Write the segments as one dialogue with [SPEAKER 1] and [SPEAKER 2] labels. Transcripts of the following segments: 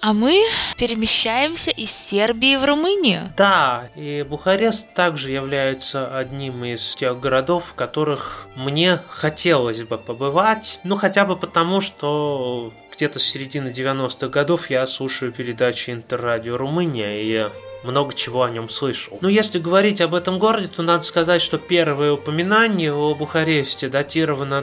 [SPEAKER 1] А мы перемещаемся из Сербии в Румынию.
[SPEAKER 2] Да, и Бухарест также является одним из тех городов, в которых мне хотелось бы побывать. Ну, хотя бы потому, что где-то с середины 90-х годов я слушаю передачи Интеррадио Румыния, и много чего о нем слышал. Но если говорить об этом городе, то надо сказать, что первое упоминание о Бухаресте датировано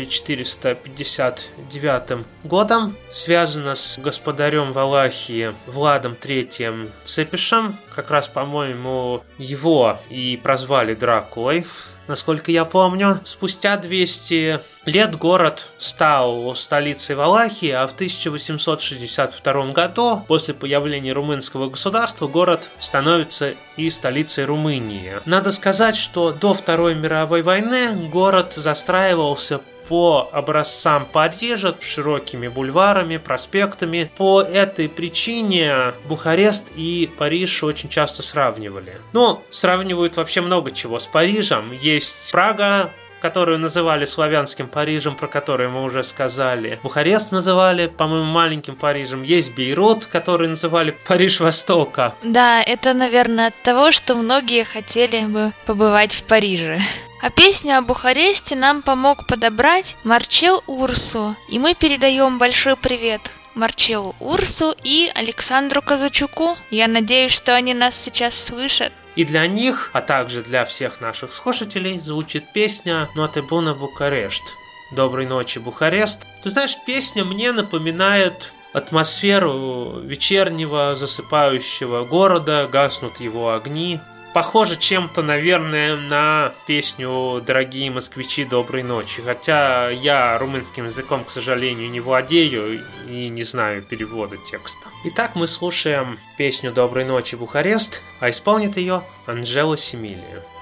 [SPEAKER 2] 1459 годом, связано с господарем Валахии Владом III Цепишем. Как раз, по-моему, его и прозвали Дракулой, насколько я помню. Спустя 200 лет город стал столицей Валахии, а в 1862 году, после появления румынского государства, город становится и столицей Румынии. Надо сказать, что до Второй мировой войны город застраивался по образцам Парижа, широкими бульварами, проспектами. По этой причине Бухарест и Париж очень часто сравнивали. Ну, сравнивают вообще много чего с Парижем. Есть Прага, которую называли славянским Парижем, про который мы уже сказали. Бухарест называли, по-моему, маленьким Парижем. Есть Бейрут, который называли Париж Востока.
[SPEAKER 1] Да, это, наверное, от того, что многие хотели бы побывать в Париже. А песню о Бухаресте нам помог подобрать Марчел Урсу. И мы передаем большой привет Марчелу Урсу и Александру Казачуку. Я надеюсь, что они нас сейчас слышат.
[SPEAKER 2] И для них, а также для всех наших слушателей, звучит песня «Ноте буна Бухарест». «Доброй ночи, Бухарест». Ты знаешь, песня мне напоминает атмосферу вечернего засыпающего города, гаснут его огни. Похоже чем-то, наверное, на песню «Дорогие москвичи, доброй ночи». Хотя я румынским языком, к сожалению, не владею и не знаю перевода текста. Итак, мы слушаем песню «Доброй ночи, Бухарест», а исполнит ее Анджело Симилия.